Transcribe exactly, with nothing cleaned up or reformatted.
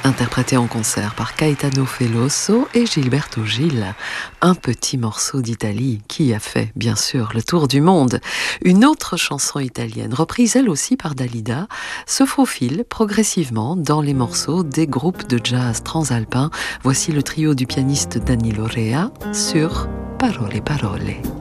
interprété en concert par Caetano Veloso et Gilberto Gil. Un petit morceau d'Italie qui a fait, bien sûr, le tour du monde. Une autre chanson italienne, reprise elle aussi par Dalida, se faufile progressivement dans les morceaux des groupes de jazz transalpins. Voici le trio du pianiste Danilo Rea sur Parole Parole.